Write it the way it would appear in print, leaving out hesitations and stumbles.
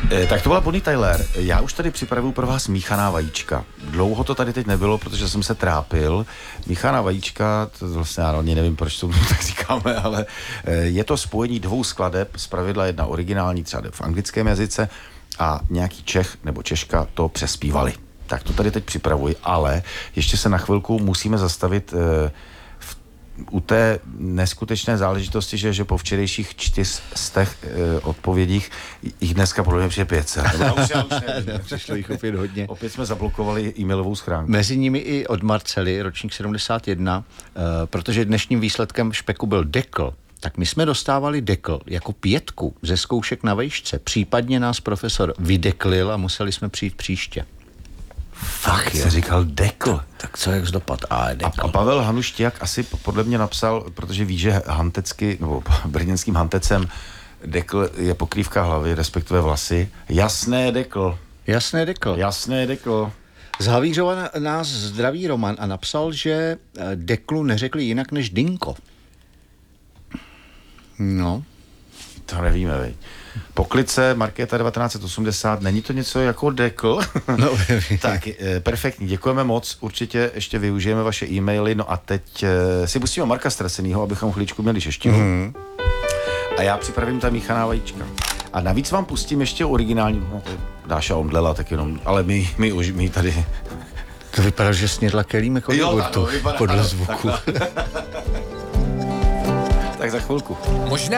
Tak to byla Bonnie Tyler. Já už tady připravuju pro vás míchaná vajíčka. Dlouho to tady teď nebylo, protože jsem se trápil. Míchaná vajíčka, to vlastně já nevím, proč to tak říkáme, ale je to spojení dvou skladeb, zpravidla jedna originální, třeba v anglickém jazyce, a nějaký Čech nebo Češka to přespívali. Tak to tady teď připravuji, ale ještě se na chvilku musíme zastavit u té neskutečné záležitosti, že po včerejších 400 odpovědích jich dneska podle mě přijde 500. Přišlo jich opět hodně. Opět jsme zablokovali e-mailovou schránku. Mezi nimi i od Marcely, ročník 71, protože dnešním výsledkem špeku byl dekl, tak my jsme dostávali dekl jako 5 ze zkoušek na vejšce. Případně nás profesor vydeklil a museli jsme přijít příště. Fakt, jsi říkal dekl. Tak co, jak zdopad? A Pavel Hanuštěk asi podle mě napsal, protože ví, že hantecky, nebo brněnským hantecem dekl je pokrývka hlavy, respektive vlasy. Jasné dekl. Jasné dekl. Z Havířova nás zdraví Roman a napsal, že deklu neřekli jinak než dinko. No. To nevíme, veď. Poklice, Markéta 1980, není to něco jako dekl? No, tak, perfektní, děkujeme moc, určitě ještě využijeme vaše e-maily, no a teď si pustíme Marka Strasenýho, abychom chvíličku měli šeštinu. A já připravím ta míchaná vajíčka. A navíc vám pustím ještě originální, no to je Dáša Omdlela, tak jenom, ale my tady... To vypadá, že snědla kelímek od jogurtu, podle zvuku. Tak za chvilku. Možná